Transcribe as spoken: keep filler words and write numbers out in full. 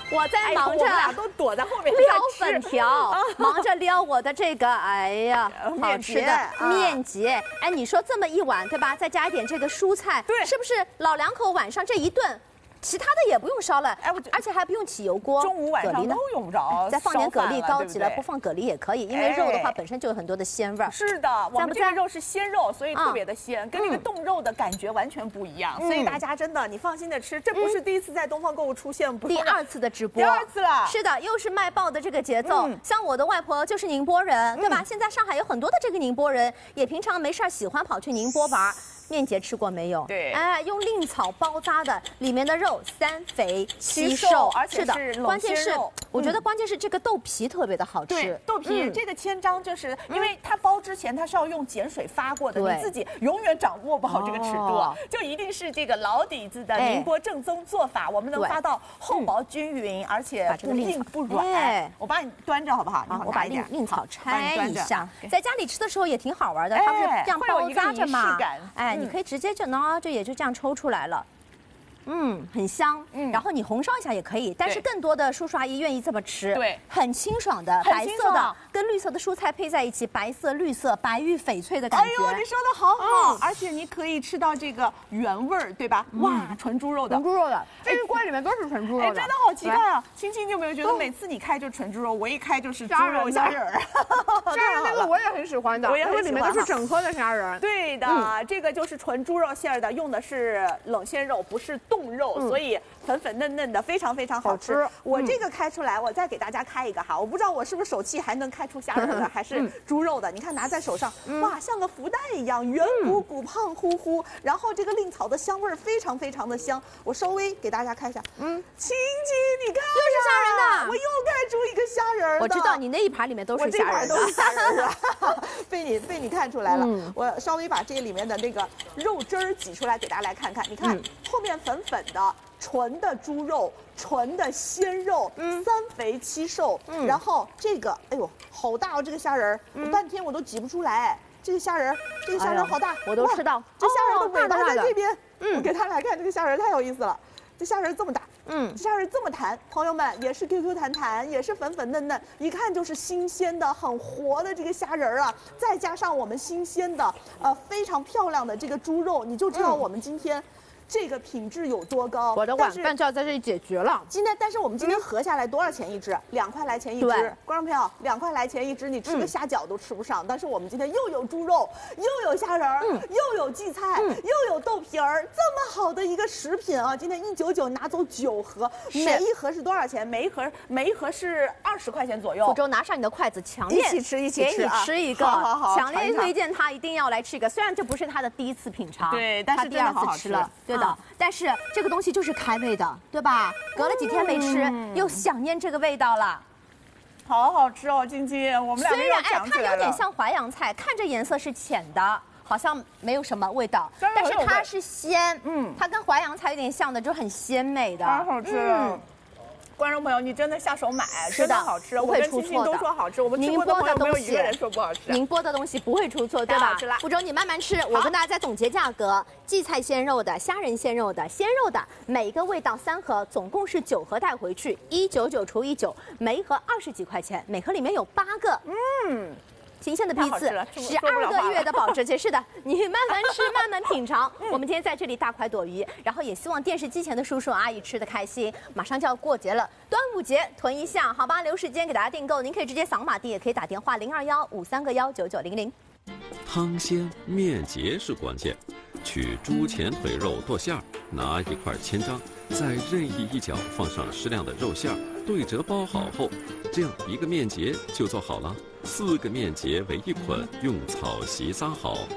我在忙着， 哎、我们俩都躲在后面撩粉条，忙着撩我的这个，哎呀，好吃的面结。哎，你说这么一碗，对吧？再加一点这个蔬菜， 对， 是不是老两口晚上这一顿？其他的也不用烧了，哎，我而且还不用起油锅， 中午晚上都用不着。 再放点蛤蜊，高级了不放蛤蜊也可以，因为肉的话本身就有很多的鲜味儿。 是的，我们这个肉是鲜肉，所以特别的鲜，跟那个冻肉的感觉完全不一样。所以大家真的，你放心的吃，这不是第一次在东方购物出现， 第二次的直播， 第二次了。 是的，又是卖爆的这个节奏。像我的外婆就是宁波人，对吧？现在上海有很多的这个宁波人，也平常没事喜欢跑去宁波玩。面结吃过没有？ 对， 哎，用令草包扎的，里面的肉三肥七瘦，而且是关键是，我觉得关键是这个豆皮特别的好吃。 对，豆皮这个千张就是因为它包之前它是要用碱水发过的，你自己永远掌握不好这个尺度，就一定是这个老底子的宁波正宗做法，我们能发到厚薄均匀，而且不硬不软。我帮你端着好不好？ 我把令令草拆一下，在家里吃的时候也挺好玩的，它不是这样包扎着嘛？哎。你可以直接就呢，这也就这样抽出来了。嗯，很香。嗯，然后你红烧一下也可以，但是更多的叔叔阿姨愿意这么吃。对，很清爽的，白色的跟绿色的蔬菜配在一起，白色绿色，白玉翡翠的感觉。 哎呦，你说的好好，而且你可以吃到这个原味儿，对吧？哇，纯猪肉的， 纯猪肉的，这个锅里面都是纯猪肉的。 哎，真的好奇怪啊！青青，你有没有觉得每次你开就纯猪肉，我一开就是猪肉虾仁儿？ 虾仁那个我也很喜欢的， 我也很喜欢， 里面都是整颗的虾仁。 对的，这个就是纯猪肉馅的，用的是冷鲜肉，不是冻肉，所以粉粉嫩嫩的，非常非常好吃。我这个开出来，我再给大家开一个哈，我不知道我是不是手气还能开出虾仁的，还是猪肉的。你看拿在手上，哇，像个福袋一样，圆鼓鼓、胖乎乎，然后这个令草的香味非常非常的香。我稍微给大家开一下，嗯，青青，你看， 又是虾仁的， 我又开出一个虾仁。 我知道你那一盘里面都是虾仁的， 都是虾仁的，被你被你看出来了。我稍微把这个里面的那个肉汁儿挤出来给大家来看看，你看后面粉粉的。纯的猪肉，纯的鲜肉，嗯，三肥七瘦，嗯，然后这个，哎呦，好大哦！这个虾仁儿，我半天我都挤不出来。这个虾仁儿，这个虾仁好大， 我都吃到。 这虾仁的尾巴在这边，嗯，我给他来看，这个虾仁太有意思了。这虾仁这么大，嗯，虾仁这么弹，朋友们也是 Q Q 弹弹，也是粉粉嫩嫩，一看就是新鲜的、很活的这个虾仁啊，再加上我们新鲜的、呃非常漂亮的这个猪肉，你就知道我们今天。这个品质有多高？ 我的晚饭就要在这里解决了。 今天，但是我们今天合下来多少钱一只？两块来钱一只。观众朋友，两块来钱一只，你吃个虾饺都吃不上。但是我们今天又有猪肉，又有虾仁儿，又有荠菜，又有豆皮儿，这么好的一个食品啊！今天一九九拿走九盒，每一盒是多少钱？每一盒每一盒是二十块钱左右。 福州拿上你的筷子，强烈一起吃一起吃给你吃一个， 好好好， 强烈推荐他一定要来吃一个。虽然这不是他的第一次品尝， 对，但是第二次吃了，对。但是这个东西就是开胃的，对吧？隔了几天没吃，嗯、又想念这个味道了。 好好吃哦，晶晶，我们俩虽然哎，它有点像淮扬菜，看着颜色是浅的，好像没有什么味道，但是它是鲜，嗯，它跟淮扬菜有点像的，就很鲜美的， 太好吃了。嗯观众朋友，你真的下手买，真的好吃， 不会出错的。 都说好吃，我们宁波的东西没有一个人说不好吃。 宁波的东西不会出错，对吧？福州你慢慢吃，我跟大家再总结价格：荠菜鲜肉的、虾仁鲜肉的、鲜肉的，每一个味道三盒，总共是九盒带回去，一九九除以九，每一盒二十几块钱，每盒里面有八个。嗯。新鲜的批次，十二个月的保质期，是的，你慢慢吃，慢慢品尝。我们今天在这里大快朵颐，然后也希望电视机前的叔叔阿姨吃得开心。马上就要过节了，端午节囤一下，好吧？留时间给大家订购，您可以直接扫码订，也可以打电话零二幺五三个幺九九零零。 汤鲜面结是关键，取猪前腿肉剁馅儿，拿一块千张，在任意一角放上适量的肉馅儿，对折包好后，这样一个面结就做好了。四个面结为一捆，用草席撒好。